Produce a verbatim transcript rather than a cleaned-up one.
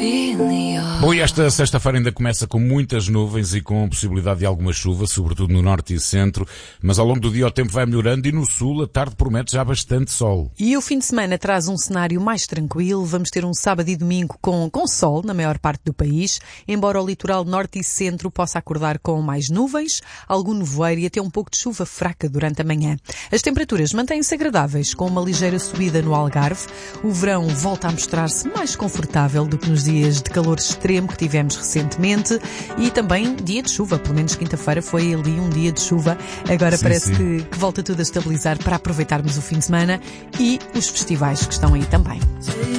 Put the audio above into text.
Bom, e esta sexta-feira ainda começa com muitas nuvens e com possibilidade de alguma chuva, sobretudo no norte e centro, mas ao longo do dia o tempo vai melhorando e no sul a tarde promete já bastante sol. E o fim de semana traz um cenário mais tranquilo. Vamos ter um sábado e domingo com, com sol na maior parte do país, embora o litoral norte e centro possa acordar com mais nuvens, algum nevoeiro e até um pouco de chuva fraca durante a manhã. As temperaturas mantêm-se agradáveis, com uma ligeira subida no Algarve. O verão volta a mostrar-se mais confortável do que nos dias de calor extremo que tivemos recentemente e também dia de chuva, pelo menos quinta-feira foi ali um dia de chuva. Agora sim, parece sim. Que, que volta tudo a estabilizar para aproveitarmos o fim de semana e os festivais que estão aí também.